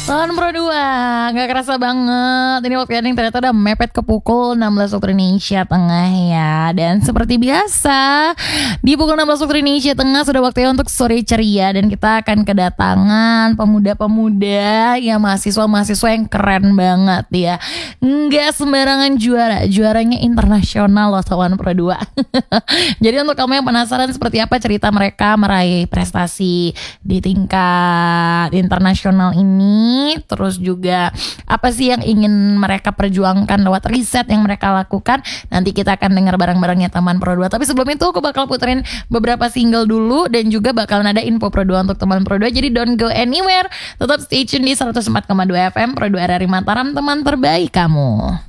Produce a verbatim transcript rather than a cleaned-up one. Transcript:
Tahun Pro dua, gak kerasa banget. Ini waktu yang ternyata udah mepet ke pukul enam belas waktu Indonesia Tengah ya. Dan seperti biasa, di pukul enam belas waktu Indonesia Tengah sudah waktunya untuk sore ceria. Dan kita akan kedatangan pemuda-pemuda ya, mahasiswa-mahasiswa yang keren banget ya. Nggak sembarangan juara, juaranya internasional loh Tahun Pro dua. Jadi untuk kamu yang penasaran seperti apa cerita mereka meraih prestasi di tingkat internasional ini, terus juga apa sih yang ingin mereka perjuangkan lewat riset yang mereka lakukan, nanti kita akan dengar bareng-barengnya teman Pro dua. Tapi sebelum itu aku bakal puterin beberapa single dulu dan juga bakalan ada info Pro dua untuk teman Pro dua. Jadi don't go anywhere, tetap stay tune di seratus empat koma dua F M Pro dua R R I Mataram, teman terbaik kamu.